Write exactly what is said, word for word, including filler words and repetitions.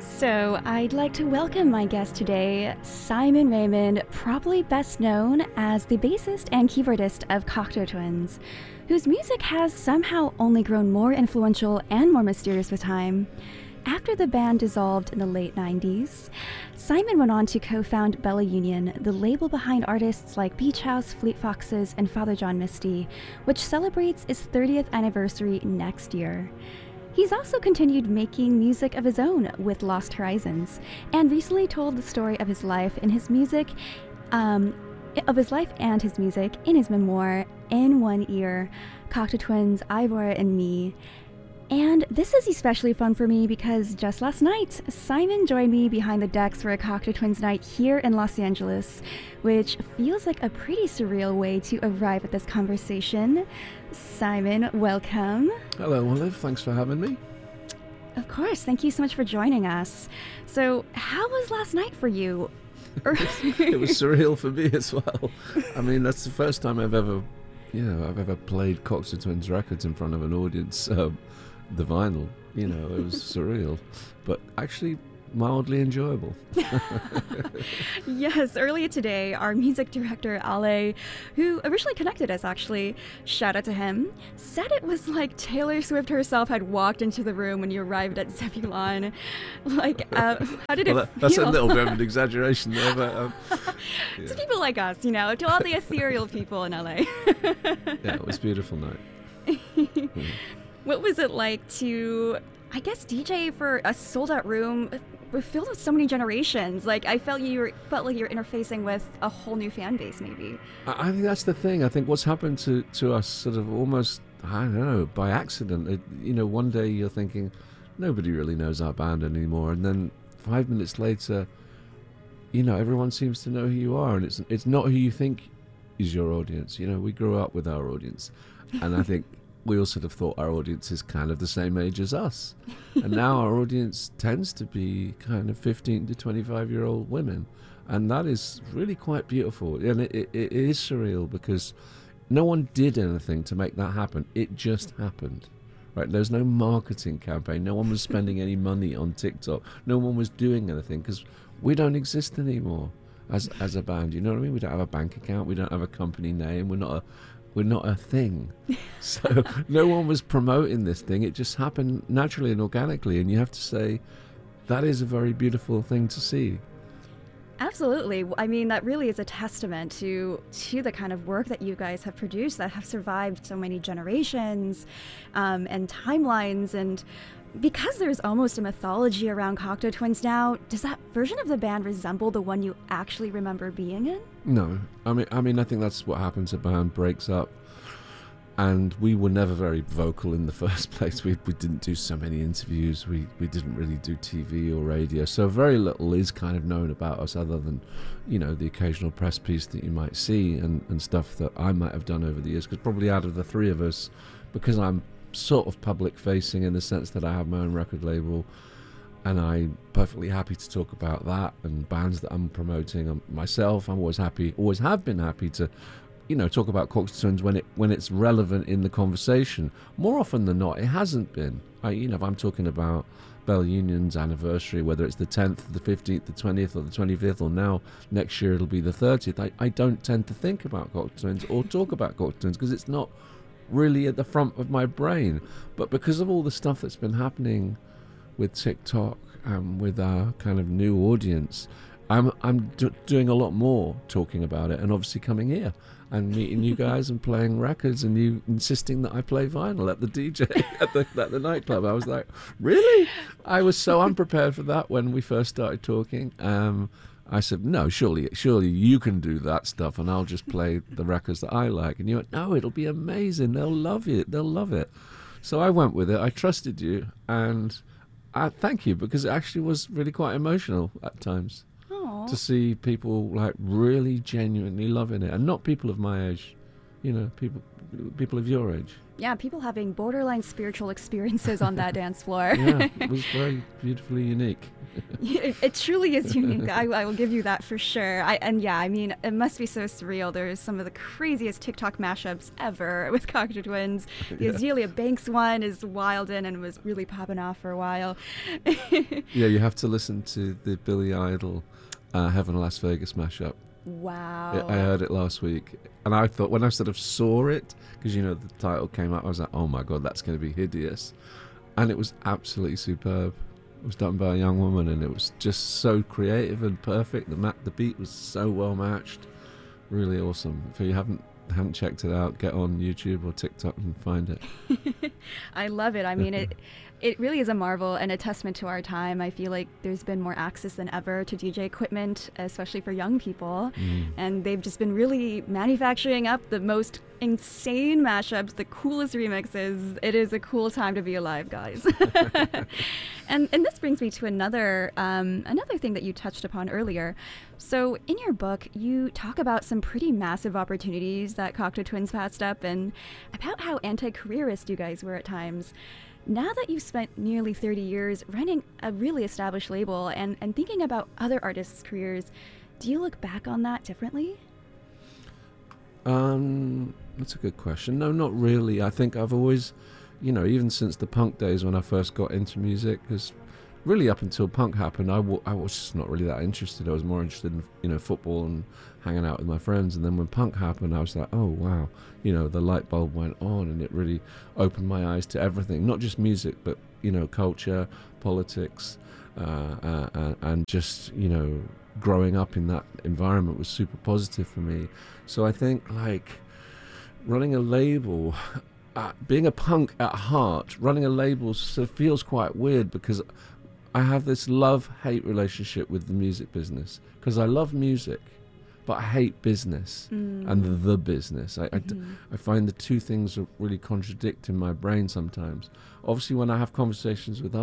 So, I'd like to welcome my guest today, Simon Raymond, probably best known as the bassist and keyboardist of Cocteau Twins, whose music has somehow only grown more influential and more mysterious with time. After the band dissolved in the late nineties, Simon went on to co-found Bella Union, the label behind artists like Beach House, Fleet Foxes, and Father John Misty, which celebrates its thirtieth anniversary next year. He's also continued making music of his own with Lost Horizons, and recently told the story of his life in his music, um, of his life and his music in his memoir, In One Ear, Cocteau Twins, Ivor and Me. And this is especially fun for me because just last night, Simon joined me behind the decks for a Cocteau Twins night here in Los Angeles, which feels like a pretty surreal way to arrive at this conversation. Simon, welcome. Hello, Olive. Thanks for having me. Of course. Thank you so much for joining us. So, how was last night for you? It was surreal for me as well. I mean, that's the first time I've ever, you know, I've ever played Cocteau Twins records in front of an audience. Um, the vinyl, you know, it was surreal, but actually mildly enjoyable. Yes, earlier today, our music director, Ale, who originally connected us actually, shout out to him, said it was like Taylor Swift herself had walked into the room when you arrived at Zebulon. Like, uh, how did well, it that, That's feel? a little bit of an exexaggeration there, but... Um, yeah. To people like us, you know, to all the ethereal people in L A. Yeah, it was a beautiful night. Mm. What was it like to, I guess, D J for a sold-out room filled with so many generations? Like, I felt you were, felt like you're interfacing with a whole new fan base, maybe. I, I think that's the thing. I think what's happened to, to us sort of almost, I don't know, by accident. It, you know, one day you're thinking, nobody really knows our band anymore. And then five minutes later, you know, everyone seems to know who you are. And it's it's not who you think is your audience. You know, we grew up with our audience. And I think... we all sort of thought our audience is kind of the same age as us. And now our audience tends to be kind of fifteen to twenty-five year old women. And that is really quite beautiful. And it, it, it is surreal because no one did anything to make that happen. It just happened. Right? There's no marketing campaign. No one was spending any money on TikTok. No one was doing anything because we don't exist anymore as as a band. You know what I mean? We don't have a bank account. We don't have a company name. We're not a We're not a thing. So no one was promoting this thing. It just happened naturally and organically. And you have to say, that is a very beautiful thing to see. Absolutely. I mean, that really is a testament to to the kind of work that you guys have produced that have survived so many generations um, and timelines. And because there's almost a mythology around Cocteau Twins now, does that version of the band resemble the one you actually remember being in? No. I mean, I mean, I think that's what happens. A band breaks up. And we were never very vocal in the first place. We we didn't do so many interviews. We, we didn't really do T V or radio. So very little is kind of known about us other than, you know, the occasional press piece that you might see and, and stuff that I might have done over the years. Because probably out of the three of us, because I'm sort of public facing in the sense that I have my own record label and I'm perfectly happy to talk about that and bands that I'm promoting. Um, myself, I'm always happy, always have been happy to, you know, talk about Cocteau Twins when it when it's relevant in the conversation. More often than not, it hasn't been. I, you know, if I'm talking about Bella Union's anniversary, whether it's the tenth, the fifteenth, the twentieth, or the twenty-fifth, or now next year it'll be the thirtieth, I, I don't tend to think about Cocteau Twins or talk about Cocteau Twins because it's not really at the front of my brain. But because of all the stuff that's been happening with TikTok and with our kind of new audience, I'm I'm d- doing a lot more talking about it, and obviously coming here and meeting you guys and playing records and you insisting that I play vinyl at the D J at the at the nightclub. I was like, really? I was so unprepared for that when we first started talking. Um, I said, no, surely, surely you can do that stuff, and I'll just play the records that I like. And you went, no, it'll be amazing. They'll love it. They'll love it. So I went with it. I trusted you, and I thank you because it actually was really quite emotional at times. Aww. To see people like really genuinely loving it, and not people of my age, you know, people people of your age. Yeah, people having borderline spiritual experiences on that dance floor. Yeah, it was very beautifully unique. it, it truly is unique. I, I will give you that for sure. I, and yeah, I mean, it must be so surreal. There's some of the craziest TikTok mashups ever with Cocteau Twins. The Yeah. Azealia Banks one is wild in and was really popping off for a while. Yeah, you have to listen to the Billy Idol uh, Heaven Las Vegas mashup. Wow. I heard it last week, and I thought when I sort of saw it, because you know the title came out, I was like, oh my god, that's going to be hideous. And it was absolutely superb. It was done by a young woman, and it was just so creative and perfect. The ma- the beat was so well matched, really awesome. If you haven't haven't checked it out, get on YouTube or TikTok and find it. I love it. I mean, it it really is a marvel and a testament to our time. I feel like there's been more access than ever to D J equipment, especially for young people. Mm. And they've just been really manufacturing up the most insane mashups, the coolest remixes. It is a cool time to be alive, guys. and and this brings me to another um, another thing that you touched upon earlier. So in your book, you talk about some pretty massive opportunities that Cocteau Twins passed up and about how anti-careerist you guys were at times. Now that you've spent nearly thirty years running a really established label and, and thinking about other artists' careers, do you look back on that differently? Um, that's a good question. No, not really. I think I've always, you know, even since the punk days when I first got into music, because really up until punk happened, I, w- I was just not really that interested. I was more interested in, you know, football and hanging out with my friends. And then when punk happened, I was like, oh, wow, you know, the light bulb went on and it really opened my eyes to everything, not just music, but, you know, culture, politics, uh, uh, uh, and just, you know, growing up in that environment was super positive for me. So I think, like, running a label, uh, being a punk at heart, running a label so feels quite weird because I have this love-hate relationship with the music business because I love music, but I hate business Mm. and the business. I, I d- Mhm. I find the two things are really contradict in my brain sometimes. Obviously, when I have conversations with